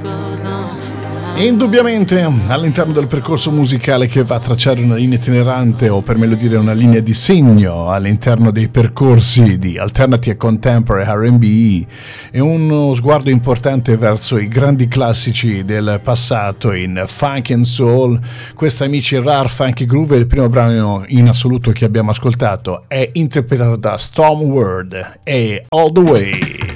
Indubbiamente all'interno del percorso musicale che va a tracciare una linea itinerante, o per meglio dire una linea di segno all'interno dei percorsi di alternative e contemporary R&B, e uno sguardo importante verso i grandi classici del passato in funk and soul. Questa, amici, Rare Funky Groove, il primo brano in assoluto che abbiamo ascoltato, è interpretato da Storm Word e All The Way.